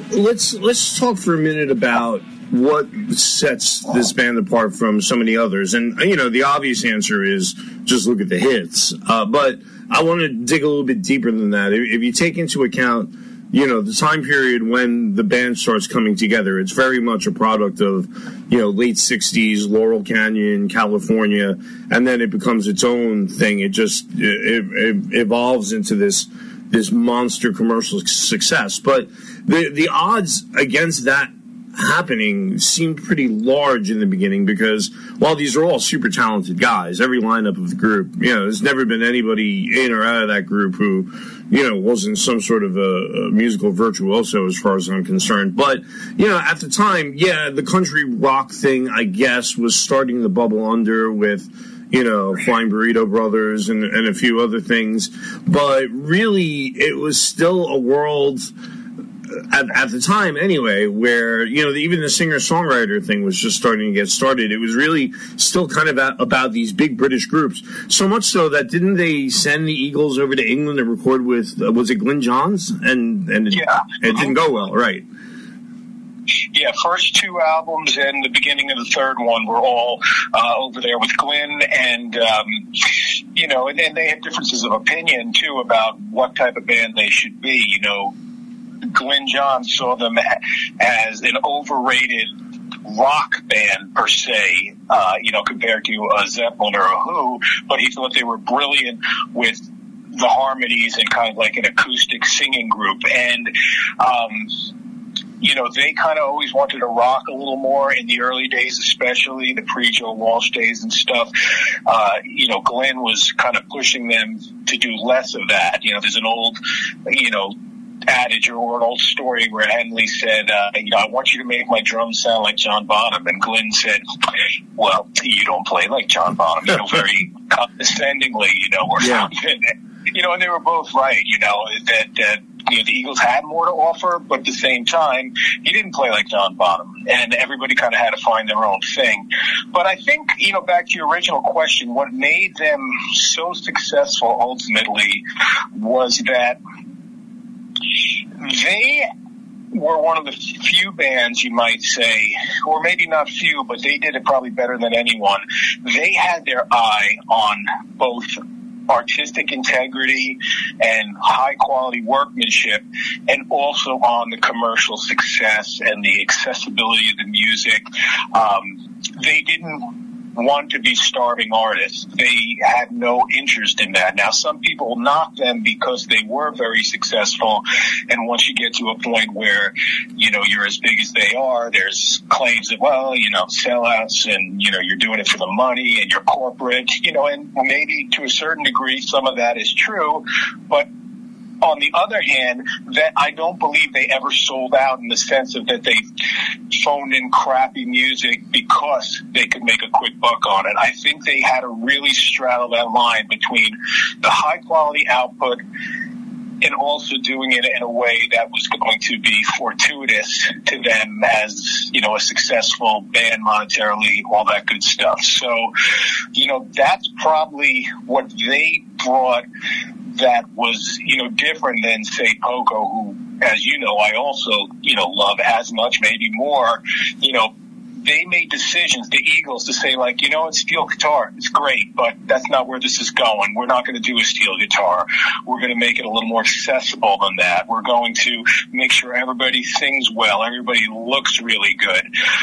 let's talk for a minute about what sets this band apart from so many others. And, you know, the obvious answer is just look at the hits. But I want to dig a little bit deeper than that. If you take into account, you know, the time period when the band starts coming together, it's very much a product of, you know, late 60s, Laurel Canyon, California, and then it becomes its own thing. It just it evolves into this monster commercial success. But the odds against that happening seemed pretty large in the beginning, because while these are all super talented guys, every lineup of the group, you know, there's never been anybody in or out of that group who, you know, wasn't some sort of a musical virtuoso as far as I'm concerned. But, you know, at the time, yeah, the country rock thing, I guess, was starting to bubble under with, you know, Flying Burrito Brothers and a few other things. But really, it was still a world at the time anyway, where, you know, even the singer-songwriter thing was just starting to get started. It was really still kind of about these big British groups. So much so that didn't they send the Eagles over to England to record with, was it Glyn Johns? And it didn't go well, right? Yeah, first two albums and the beginning of the third one were all over there with Glyn, and you know, and they had differences of opinion too about what type of band they should be. You know, Glyn Johns saw them as an overrated rock band per se, you know, compared to a Zeppelin or a Who, but he thought they were brilliant with the harmonies and kind of like an acoustic singing group. And you know, they kind of always wanted to rock a little more in the early days, especially the pre-Joe Walsh days and stuff. You know, Glyn was kind of pushing them to do less of that. You know, there's an old, you know, adage or an old story where Henley said, you know, I want you to make my drums sound like John Bonham. And Glyn said, well, you don't play like John Bonham, you know, very condescendingly, you know, or something. You know, and they were both right, you know, that you know, the Eagles had more to offer, but at the same time, he didn't play like John Bonham, and everybody kind of had to find their own thing. But I think, you know, back to your original question, what made them so successful ultimately was that they were one of the few bands, you might say, or maybe not few, but they did it probably better than anyone. They had their eye on both artistic integrity and high quality workmanship, and also on the commercial success and the accessibility of the music. They didn't want to be starving artists. They had no interest in that. Now, some people knock them because they were very successful, and once you get to a point where, you know, you're as big as they are, there's claims of, well, you know, sellouts, and, you know, you're doing it for the money, and you're corporate, you know, and maybe to a certain degree some of that is true, but on the other hand, that I don't believe they ever sold out in the sense of that they phoned in crappy music because they could make a quick buck on it. I think they had to really straddle that line between the high quality output and also doing it in a way that was going to be fortuitous to them as, you know, a successful band monetarily, all that good stuff. So, you know, that's probably what they brought that was, you know, different than, say, Pogo, who, as you know, I also, you know, love as much, maybe more. You know, they made decisions, the Eagles, to say, like, you know, it's steel guitar. It's great, but that's not where this is going. We're not going to do a steel guitar. We're going to make it a little more accessible than that. We're going to make sure everybody sings well. Everybody looks really good.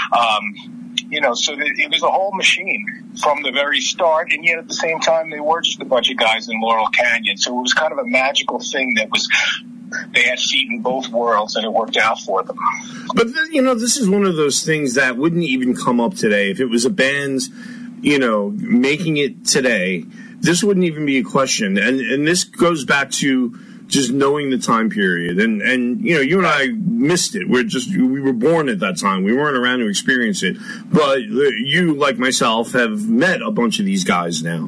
You know, so it was a whole machine from the very start, and yet at the same time, they were just a bunch of guys in Laurel Canyon. So it was kind of a magical thing that was, they had feet in both worlds, and it worked out for them. But, you know, this is one of those things that wouldn't even come up today. If it was a band, you know, making it today, this wouldn't even be a question. And this goes back to just knowing the time period. And you know, you and I missed it. We were born at that time. We weren't around to experience it. But you, like myself, have met a bunch of these guys now.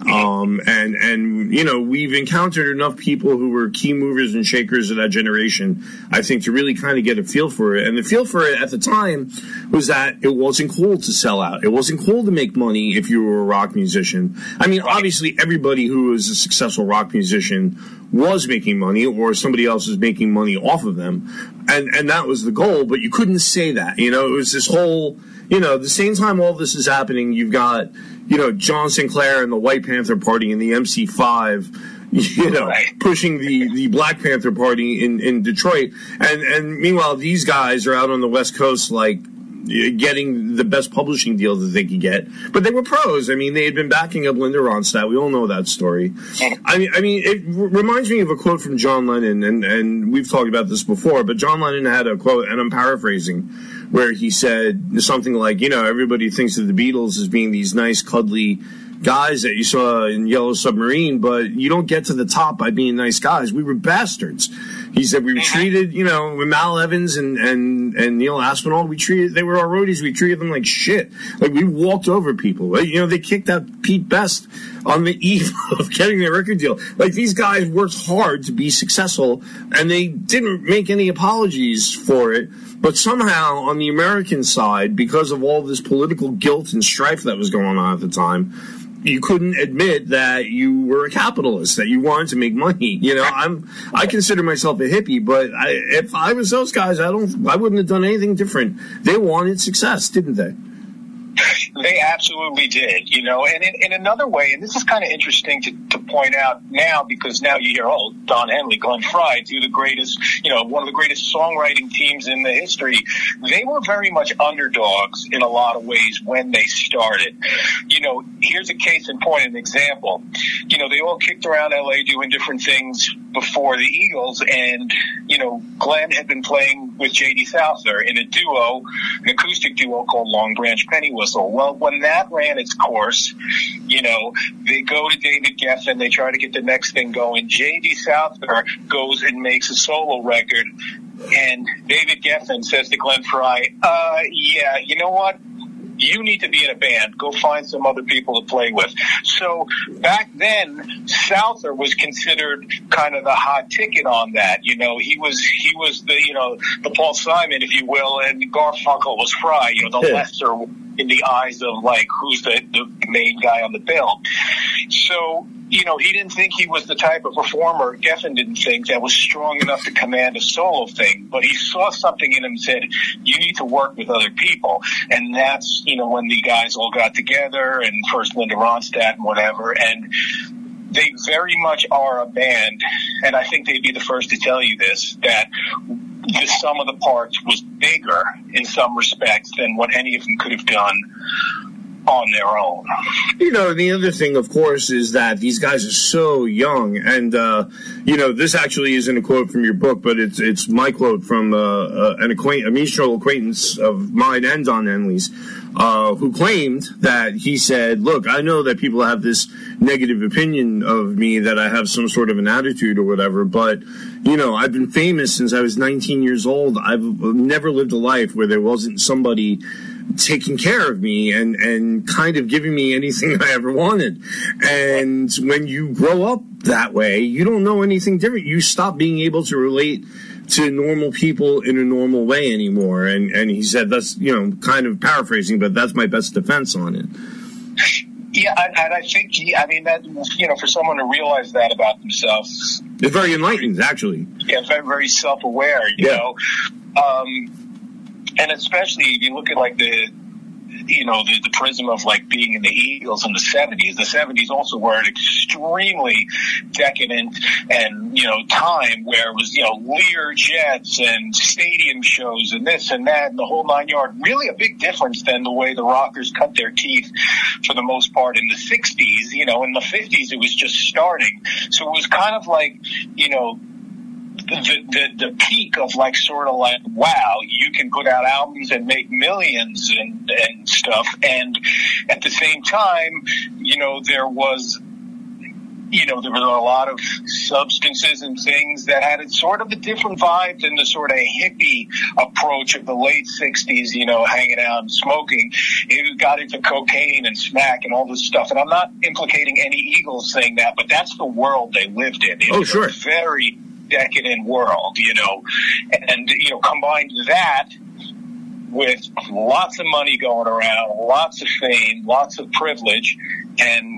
And you know, we've encountered enough people who were key movers and shakers of that generation, I think, to really kind of get a feel for it. And the feel for it at the time was that it wasn't cool to sell out. It wasn't cool to make money if you were a rock musician. I mean, obviously, everybody who was a successful rock musician was making money or somebody else was making money off of them. And that was the goal, but you couldn't say that. You know, it was this whole, you know, the same time all this is happening, you've got, you know, John Sinclair and the White Panther Party and the MC5, you know, pushing the Black Panther Party in Detroit. And meanwhile, these guys are out on the West Coast, like, getting the best publishing deal that they could get. But they were pros. I mean, they had been backing up Linda Ronstadt. We all know that story. I mean, it reminds me of a quote from John Lennon, and we've talked about this before, but John Lennon had a quote, and I'm paraphrasing, where he said something like, you know, everybody thinks of the Beatles as being these nice, cuddly guys that you saw in Yellow Submarine, but you don't get to the top by being nice guys. We were bastards. He said we were treated, you know, with Mal Evans and Neil Aspinall, they were our roadies. We treated them like shit. Like, we walked over people. You know, they kicked out Pete Best on the eve of getting their record deal. Like, these guys worked hard to be successful, and they didn't make any apologies for it. But somehow, on the American side, because of all this political guilt and strife that was going on at the time, you couldn't admit that you were a capitalist, that you wanted to make money. You know, I consider myself a hippie, but if I was those guys, I wouldn't have done anything different. They wanted success, didn't they? They absolutely did, you know, and in another way, and this is kind of interesting to point out now, because now you hear, oh, Don Henley, Glenn Frey, two of the greatest, you know, one of the greatest songwriting teams in the history. They were very much underdogs in a lot of ways when they started. You know, here's a case in point, an example. You know, they all kicked around L.A. doing different things before the Eagles, and, you know, Glenn had been playing with J.D. Souther in a duo, an acoustic duo called Long Branch Penny Whistle. Well, when that ran its course, you know, they go to David Geffen, they try to get the next thing going. J.D. Souther goes and makes a solo record, and David Geffen says to Glenn Frey, yeah, you know what? You need to be in a band. Go find some other people to play with. So back then, Souther was considered kind of the hot ticket on that. You know, he was the, you know, the Paul Simon, if you will, and Garfunkel was Frey, you know, the lesser in the eyes of, like, who's the main guy on the bill. So, you know, he didn't think he was the type of performer, Geffen didn't think, that was strong enough to command a solo thing, but he saw something in him and said, you need to work with other people. And that's, you know, when the guys all got together, and first Linda Ronstadt and whatever, and they very much are a band, and I think they'd be the first to tell you this, that the sum of the parts was bigger in some respects than what any of them could have done on their own. You know, the other thing, of course, is that these guys are so young, and you know, this actually isn't a quote from your book, but it's my quote from a mutual acquaintance of mine and Don Henley's, who claimed that he said, look, I know that people have this negative opinion of me, that I have some sort of an attitude or whatever, but, you know, I've been famous since I was 19 years old. I've never lived a life where there wasn't somebody taking care of me and kind of giving me anything I ever wanted. And when you grow up that way, you don't know anything different. You stop being able to relate to normal people in a normal way anymore. And he said, that's, you know, kind of paraphrasing, but that's my best defense on it. Yeah, and I think, I mean, that, you know, for someone to realize that about themselves, it's very enlightening, actually. Yeah, very, very self-aware, you know. And especially if you look at, like, the prism of, like, being in the Eagles in the 70s. The 70s also were an extremely decadent and, you know, time where it was, you know, Lear jets and stadium shows and this and that and the whole nine yard. Really a big difference than the way the rockers cut their teeth for the most part in the 60s. You know, in the 50s it was just starting. So it was kind of like, you know, the peak of, like, sort of like, wow, you can put out albums and make millions and stuff. And at the same time, you know, there was a lot of substances and things that had sort of a different vibe than the sort of hippie approach of the late 60s, you know, hanging out and smoking. It got into cocaine and smack and all this stuff. And I'm not implicating any Eagles saying that, but that's the world they lived in. It was a very decadent world, you know, and, you know, combined that with lots of money going around, lots of fame, lots of privilege, And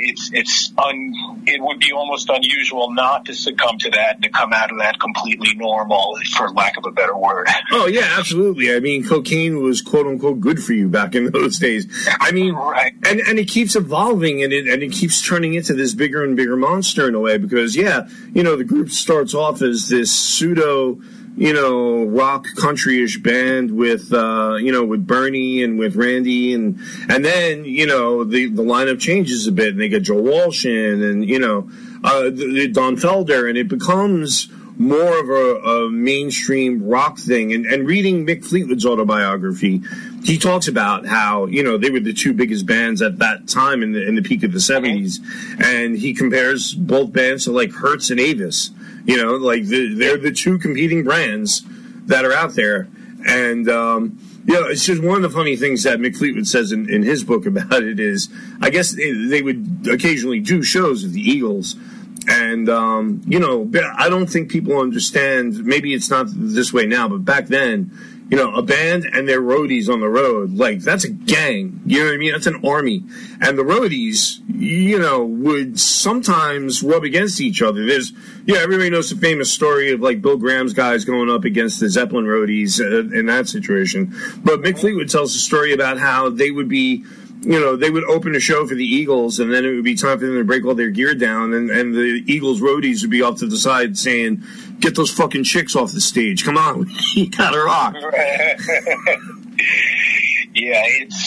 it would be almost unusual not to succumb to that and to come out of that completely normal, for lack of a better word. Oh, yeah, absolutely. I mean, cocaine was quote-unquote good for you back in those days. I mean, right. and it keeps evolving, and it keeps turning into this bigger and bigger monster in a way, because, yeah, the group starts off as this pseudo, rock country-ish band with, with Bernie and with Randy, and then, the lineup changes a bit, and they get Joe Walsh in, and, Don Felder, and it becomes more of a mainstream rock thing. And reading Mick Fleetwood's autobiography, he talks about how, they were the two biggest bands at that time in the peak of the 70s, and he compares both bands to like Hertz and Avis. They're the two competing brands that are out there. And, it's just one of the funny things that Mick Fleetwood says in his book about it is, I guess they would occasionally do shows with the Eagles. And, I don't think people understand, maybe it's not this way now, but back then, a band and their roadies on the road, like, that's a gang. You know what I mean? That's an army. And the roadies, would sometimes rub against each other. Everybody knows the famous story of, like, Bill Graham's guys going up against the Zeppelin roadies in that situation. But Mick Fleetwood tells a story about how they would be, they would open a show for the Eagles, and then it would be time for them to break all their gear down, and the Eagles roadies would be off to the side saying, "Get those fucking chicks off the stage. Come on, you gotta rock." Yeah,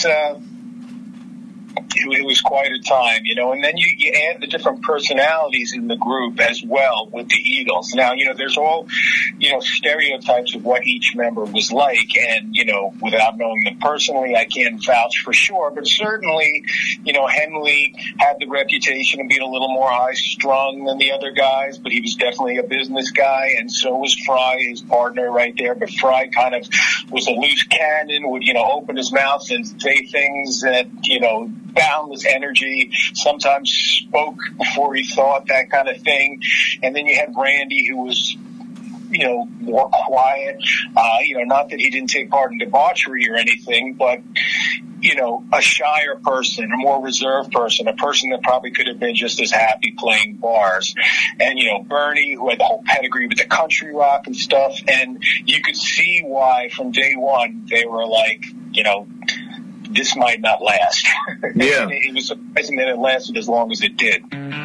it was quite a time, and then you add the different personalities in the group as well with the Eagles. Now, there's all, stereotypes of what each member was like, and, without knowing them personally, I can't vouch for sure, but certainly, Henley had the reputation of being a little more high-strung than the other guys, but he was definitely a business guy, and so was Fry, his partner right there, but Fry kind of was a loose cannon, would, open his mouth and say things that, boundless energy, sometimes spoke before he thought, that kind of thing. And then you had Randy, who was, more quiet, not that he didn't take part in debauchery or anything, but, a shyer person, a more reserved person, a person that probably could have been just as happy playing bars. And, Bernie, who had the whole pedigree with the country rock and stuff. And you could see why from day one they were like, this might not last. Yeah. It was surprising that it lasted as long as it did.